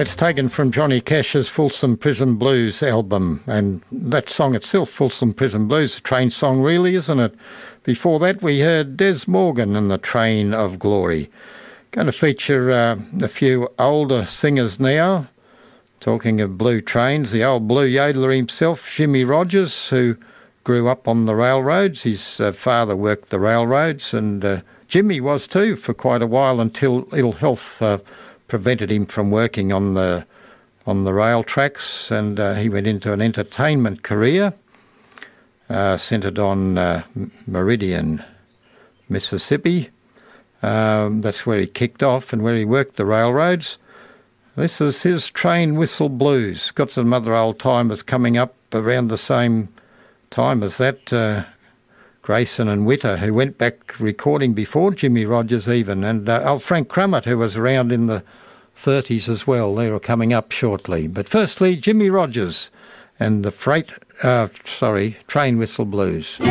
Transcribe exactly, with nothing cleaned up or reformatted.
It's taken from Johnny Cash's Folsom Prison Blues album, and that song itself, Folsom Prison Blues, a train song really, isn't it? Before that we heard Des Morgan and the Train of Glory. Going to feature uh, a few older singers now. Talking of blue trains, the old blue yodeler himself, Jimmy Rogers, who grew up on the railroads. His uh, father worked the railroads, and uh, Jimmy was too for quite a while until ill health uh, prevented him from working on the on the rail tracks, and uh, he went into an entertainment career uh, centred on uh, Meridian, Mississippi. Um, that's where he kicked off and where he worked the railroads. This is his Train Whistle Blues. Got some other old timers coming up around the same time as that. Uh, Grayson and Witter, who went back recording before Jimmy Rogers even, and uh, old Frank Crummett, who was around in the thirties as well. They were coming up shortly. But firstly, Jimmy Rogers and the Freight, uh, sorry, Train Whistle Blues.